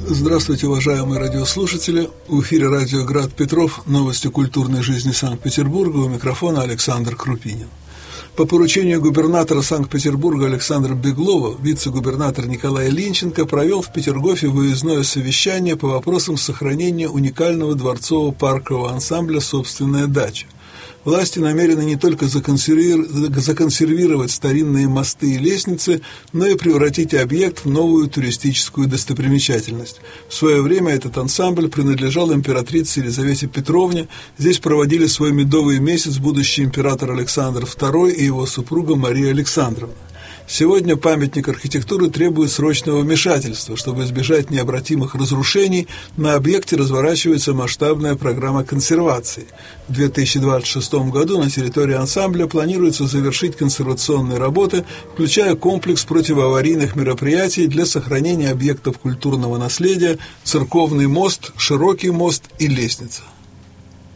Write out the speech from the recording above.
Здравствуйте, уважаемые радиослушатели. В эфире радио «Град Петров», новости культурной жизни Санкт-Петербурга. У микрофона Александр Крупинин. По поручению губернатора Санкт-Петербурга Александра Беглова, вице-губернатор Николай Линченко провел в Петергофе выездное совещание по вопросам сохранения уникального дворцового паркового ансамбля «Собственная дача». Власти намерены не только законсервировать старинные мосты и лестницы, но и превратить объект в новую туристическую достопримечательность. В свое время этот ансамбль принадлежал императрице Елизавете Петровне. Здесь проводили свой медовый месяц будущий император Александр II и его супруга Мария Александровна. Сегодня памятник архитектуры требует срочного вмешательства. Чтобы избежать необратимых разрушений, на объекте разворачивается масштабная программа консервации. В 2026 году на территории ансамбля планируется завершить консервационные работы, включая комплекс противоаварийных мероприятий для сохранения объектов культурного наследия, церковный мост, широкий мост и лестница.